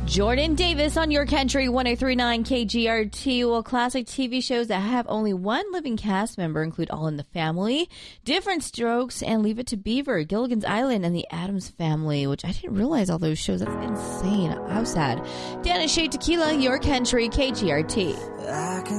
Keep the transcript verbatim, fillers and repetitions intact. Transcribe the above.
Jordan Davis on Your Country one oh three point nine K G R T. Well, classic T V shows that have only one living cast member include All in the Family, Different Strokes, and Leave It to Beaver, Gilligan's Island, and The Addams Family, which I didn't realize all those shows. That's insane. How sad. Dan and Shay Tequila, Your Country, K G R T.